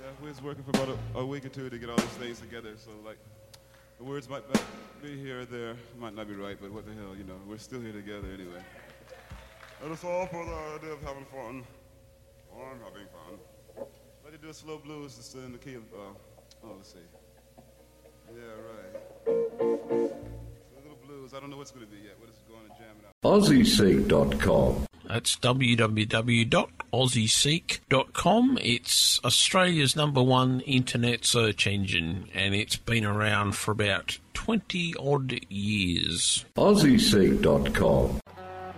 we was working for about a week or two to get all these things together, so like the words might be here or there, might not be right, but what the hell, you know, we're still here together anyway. And it's all for the idea of having fun. I'm having fun. Let me do a slow blues just in the key of, let's see. Yeah, right. So a little blues, I don't know what's going to be yet. We're just going to jam it out. AussieSeek.com. That's www.aussieseek.com. It's Australia's #1 internet search engine, and it's been around for about 20-odd years. AussieSeek.com.